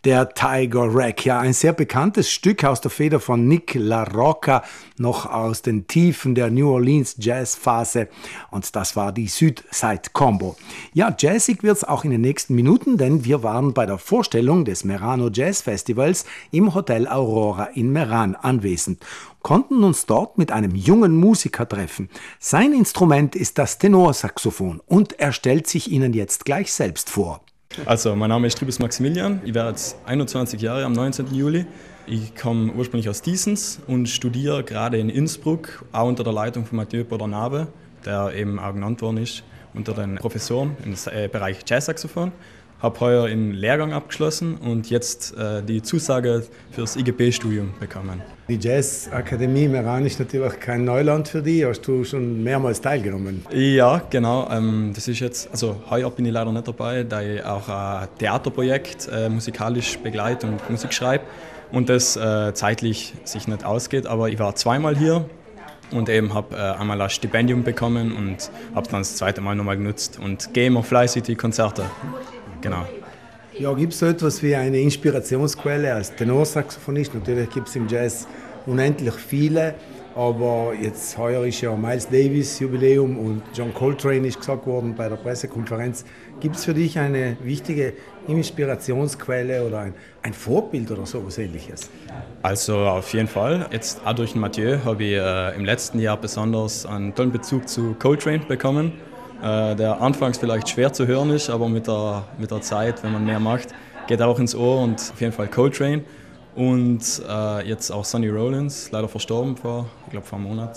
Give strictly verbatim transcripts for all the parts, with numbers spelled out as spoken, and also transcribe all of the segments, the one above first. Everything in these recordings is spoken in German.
Der Tiger Rag, ja, ein sehr bekanntes Stück aus der Feder von Nick LaRocca, noch aus den Tiefen der New Orleans Jazzphase, und das war die Südside Combo. Ja, jazzig wird's auch in den nächsten Minuten, denn wir waren bei der Vorstellung des Merano Jazz Festivals im Hotel Aurora in Meran anwesend, konnten uns dort mit einem jungen Musiker treffen. Sein Instrument ist das Tenorsaxophon und er stellt sich Ihnen jetzt gleich selbst vor. Also, mein Name ist Tribus Maximilian, ich werde jetzt einundzwanzig Jahre am neunzehnten Juli. Ich komme ursprünglich aus Diesens und studiere gerade in Innsbruck, auch unter der Leitung von Mathieu Bordernabe, der eben auch genannt worden ist, unter den Professoren im Bereich Jazzsaxophon. Habe heuer den Lehrgang abgeschlossen und jetzt äh, die Zusage fürs I G P-Studium bekommen. Die Jazzakademie Meran ist natürlich kein Neuland für dich. Hast du schon mehrmals teilgenommen? Ja, genau. Ähm, das ist jetzt, also heuer bin ich leider nicht dabei, da ich auch ein Theaterprojekt äh, musikalisch begleite und Musik schreibe und das äh, zeitlich sich nicht ausgeht. Aber ich war zweimal hier und eben habe äh, einmal ein Stipendium bekommen und habe dann das zweite Mal nochmal genutzt und gehe immer fleißig die Konzerte. Genau. Ja, gibt es so etwas wie eine Inspirationsquelle als Tenorsaxophonist? Natürlich gibt es im Jazz unendlich viele, aber jetzt heuer ist ja Miles Davis Jubiläum und John Coltrane ist gesagt worden bei der Pressekonferenz. Gibt es für dich eine wichtige Inspirationsquelle oder ein, ein Vorbild oder so etwas Ähnliches? Also auf jeden Fall. Jetzt auch durch den Mathieu habe ich äh, im letzten Jahr besonders einen tollen Bezug zu Coltrane bekommen, äh, der anfangs vielleicht schwer zu hören ist, aber mit der, mit der Zeit, wenn man mehr macht, geht er auch ins Ohr, und auf jeden Fall Coltrane. Und äh, jetzt auch Sonny Rollins, leider verstorben vor, ich glaube vor einem Monat.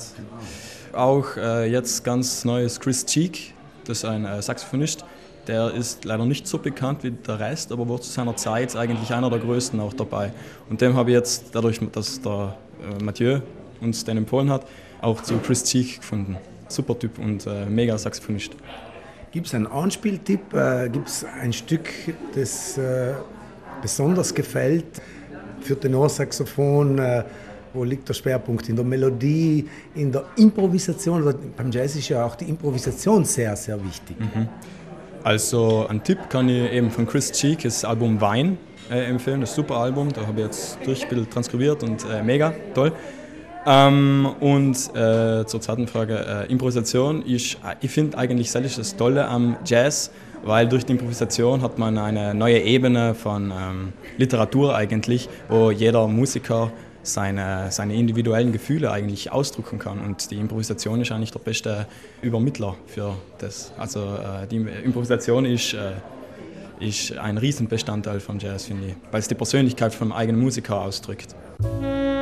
Auch äh, jetzt ganz neues Chris Cheek, das ist ein äh, Saxophonist. Der ist leider nicht so bekannt wie der Rest, aber war zu seiner Zeit eigentlich einer der größten auch dabei. Und dem habe ich jetzt, dadurch, dass der äh, Mathieu uns den empfohlen hat, auch zu Chris Cheek gefunden. Super Typ und äh, mega Saxophonist. Gibt es einen Anspieltipp? Äh, Gibt es ein Stück, das äh, besonders gefällt für Tenorsaxophon? Äh, wo liegt der Schwerpunkt? In der Melodie, in der Improvisation? Oder beim Jazz ist ja auch die Improvisation sehr, sehr wichtig. Mhm. Also einen Tipp kann ich eben von Chris Cheek, das Album Wein, äh, empfehlen. Das ist ein super Album, da habe ich jetzt durch ein bisschen transkribiert und äh, mega toll. Ähm, und äh, zur zweiten Frage, äh, Improvisation, ist, ich finde eigentlich selbst das Tolle am Jazz, weil durch die Improvisation hat man eine neue Ebene von ähm, Literatur eigentlich, wo jeder Musiker seine, seine individuellen Gefühle eigentlich ausdrücken kann, und die Improvisation ist eigentlich der beste Übermittler für das. Also äh, die Improvisation ist, äh, ist ein Riesenbestandteil vom Jazz, finde ich, weil es die Persönlichkeit vom eigenen Musiker ausdrückt.